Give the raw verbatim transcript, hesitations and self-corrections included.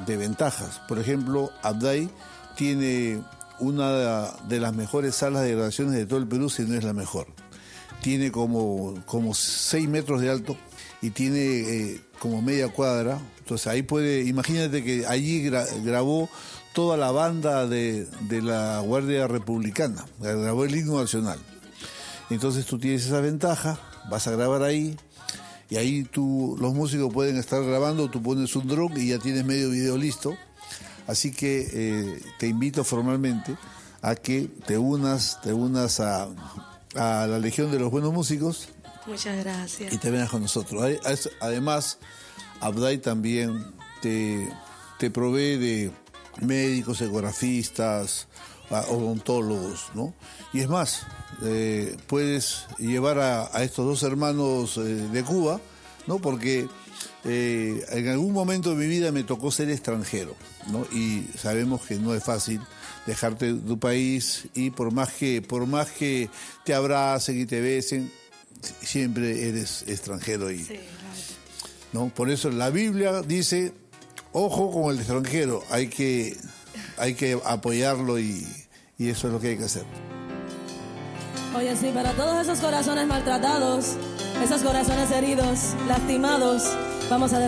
de ventajas. Por ejemplo, Abday tiene una de las mejores salas de grabaciones de todo el Perú, si no es la mejor. Tiene como, como seis metros de alto y tiene eh, como media cuadra. Entonces ahí puede, imagínate que allí gra, grabó toda la banda de, de la Guardia Republicana, grabó el himno nacional. Entonces tú tienes esa ventaja, vas a grabar ahí, y ahí tú, los músicos pueden estar grabando, tú pones un drone y ya tienes medio video listo. Así que eh, te invito formalmente a que te unas, te unas a, a la Legión de los Buenos Músicos. Muchas gracias. Y te vengas con nosotros. Además, Abday también te, te provee de médicos, ecografistas, odontólogos, ¿no? Y es más, eh, puedes llevar a, a estos dos hermanos eh, de Cuba, ¿no? Porque eh, en algún momento de mi vida me tocó ser extranjero, ¿no? Y sabemos que no es fácil dejarte de tu país y por más que, por más que te abracen y te besen, siempre eres extranjero y, sí, ¿no? Por eso la Biblia dice, ojo con el extranjero, hay que, hay que apoyarlo y, y eso es lo que hay que hacer. Oye, sí, para todos esos corazones maltratados, esos corazones heridos, lastimados, vamos a